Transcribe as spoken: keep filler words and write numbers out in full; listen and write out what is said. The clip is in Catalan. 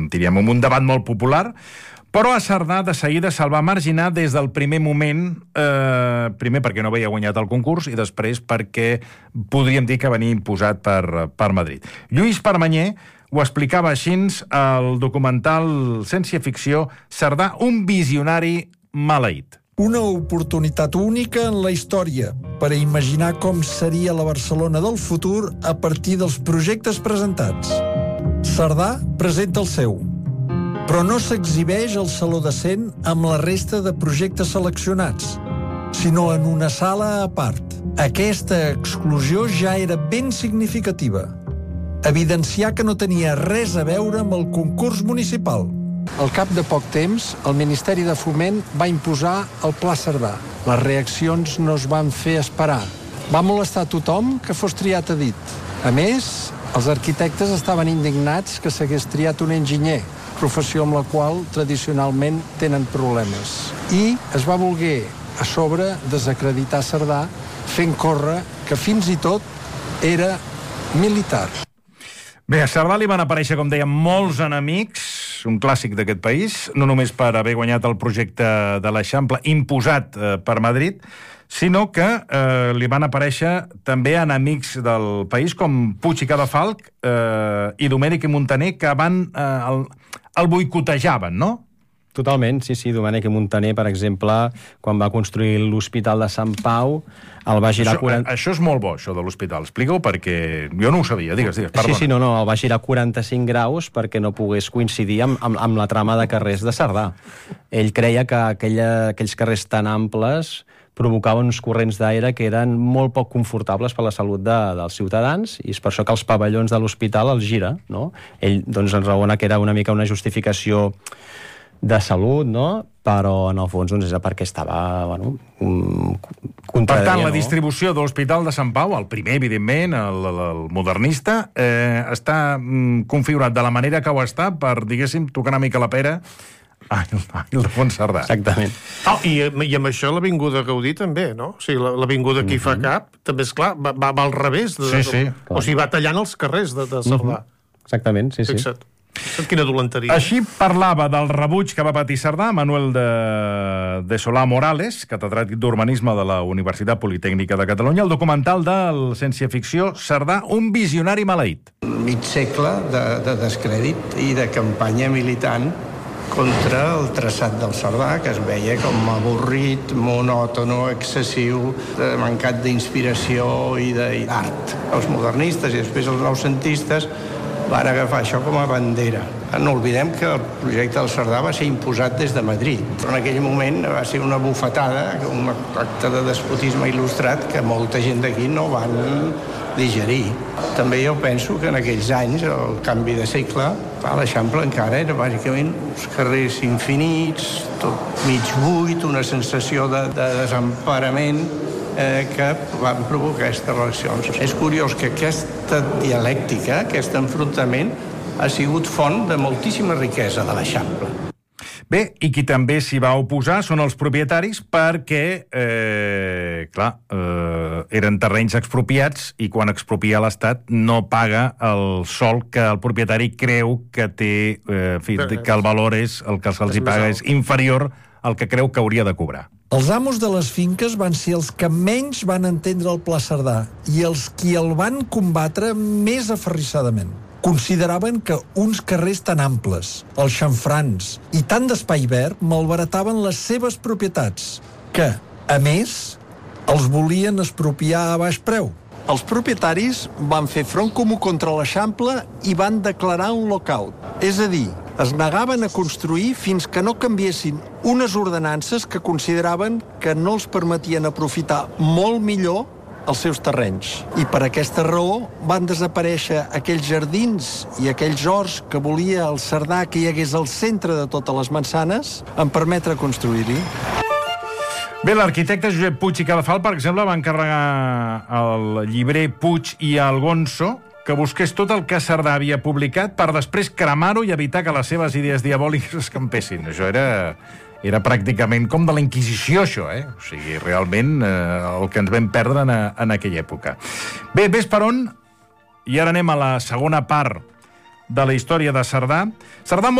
diríem, amb un debat molt popular, però a Cerdà de seguida se'l va marginar des del primer moment, eh, primer perquè no havia guanyat el concurs i després perquè podríem dir que venia imposat per, per Madrid. Lluís Permanyer ho explicava així al documental ciència-ficció Cerdà, un visionari maleït. Una oportunitat única en la història per a imaginar com seria la Barcelona del futur a partir dels projectes presentats. Cerdà presenta el seu, però no s'exhibeix al Saló de Cent amb la resta de projectes seleccionats, sinó en una sala a part. Aquesta exclusió ja era ben significativa. Evidenciar que no tenia res a veure amb el concurs municipal. Al cap de poc temps, el Ministeri de Foment va imposar el Pla Cerdà. Les reaccions no es van fer esperar. Va molestar a tothom que fos triat a dit. A més, els arquitectes estaven indignats que s'hagués triat un enginyer, professió amb la qual tradicionalment tenen problemes. I es va voler, a sobre, desacreditar Cerdà, fent córrer que fins i tot era militar. Bé, a Cerdà li van aparèixer, com dèiem, molts enemics, un clàssic d'aquest país, no només per haver guanyat el projecte de l'Eixample imposat eh, per Madrid, sinó que eh, li van aparèixer també enemics del país com Puig i Cadafalch eh, i Domènech i Montaner, que van eh, el, el boicotejaven, no? Totalment, sí, sí. Domènech i Montaner, per exemple, quan va construir l'Hospital de Sant Pau, el va girar... Això, quaranta... això és molt bo, això de l'hospital. Explica-ho, perquè jo no ho sabia. Digues, digues, perdona. Sí, sí, no, no, el va girar quaranta-cinc graus perquè no pogués coincidir amb, amb, amb la trama de carrers de Cerdà. Ell creia que aquella, aquells carrers tan amples provocaven uns corrents d'aire que eren molt poc confortables per la salut de, dels ciutadans, i és per això que els pavellons de l'hospital els gira, no? Ell, doncs, ens raona que era una mica una justificació de salut, no? Però en el fons doncs, és perquè estava, bueno, per tant, la distribució de l'Hospital de Sant Pau, el primer, evidentment, el, el, el modernista, eh, està mm, configurat de la manera que ho està per, diguéssim, tocar una mica la pera a Ildefons Cerdà. Exactament. Oh, i, I amb això l'Avinguda Gaudí també, no? O sigui, l'Avinguda que hi fa cap, també, és clar, va, va al revés. De, sí, sí. O sigui, va tallant els carrers de, de Cerdà. Uh-huh. Exactament, sí, sí. Fixa't. Quina dolenteria. Així parlava del rebuig que va patir Cerdà Manuel de, de Solà Morales, catedràtic d'Urbanisme de la Universitat Politècnica de Catalunya, el documental del ciència-ficció Cerdà, un visionari maleït. Mig segle de, de descrèdit i de campanya militant contra el traçat del Cerdà, que es veia com avorrit, monòtono, excessiu, mancat d'inspiració i d'art. Els modernistes i després els noucentistes van agafar això com a bandera. No oblidem que el projecte del Cerdà va ser imposat des de Madrid, però en aquell moment va ser una bufetada, un acte de despotisme il·lustrat que molta gent d'aquí no van digerir. També jo penso que en aquells anys, el canvi de segle, l'Eixample encara era bàsicament uns carrers infinits, tot mig buit, una sensació de, de desemparament eh, que van provocar aquestes reaccions. És curiós que aquesta dialèctica, aquest enfrontament, ha sigut font de moltíssima riquesa de l'Eixample. Bé, i qui també s'hi va oposar són els propietaris perquè, eh, clar, eh, eren terrenys expropiats i quan expropia l'Estat no paga el sòl que el propietari creu que té, eh, fi, que el valor és, el que se'ls hi paga és inferior al que creu que hauria de cobrar. Els amos de les finques van ser els que menys van entendre el Pla Cerdà i els qui el van combatre més aferrissadament. Consideraven que uns carrers tan amples, els xamfrans i tant d'espai verd malbarataven les seves propietats, que, a més, els volien expropiar a baix preu. Els propietaris van fer front comú contra l'Eixample i van declarar un lockout. És a dir, es negaven a construir fins que no canviessin unes ordenances que consideraven que no els permetien aprofitar molt millor els seus terrenys. I per aquesta raó van desaparèixer aquells jardins i aquells horts que volia el Cerdà que hi hagués al centre de totes les mansanes en permetre construir-hi. Bé, l'arquitecte Josep Puig i Cadafalch, per exemple, va encarregar al llibrer Puig i Algonso que busqués tot el que Cerdà havia publicat per després cremar-ho i evitar que les seves idees diabòliques escampessin. Això era... Era pràcticament com de la Inquisició, això, eh? O sigui, realment, eh, el que ens vam perdre en, en aquella època. Bé, ves per on, i ara anem a la segona part de la història de Cerdà. Cerdà